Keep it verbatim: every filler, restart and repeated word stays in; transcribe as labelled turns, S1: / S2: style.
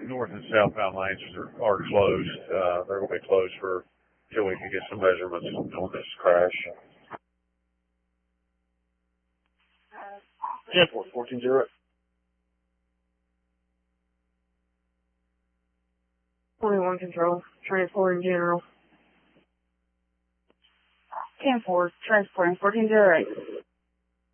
S1: north and southbound lanes are, are closed. Uh, they're going to be closed for until we can get some measurements on this crash. ten four, fourteen zero.
S2: twenty-one control, transporting general.
S3: ten four, transporting fourteen zero eight.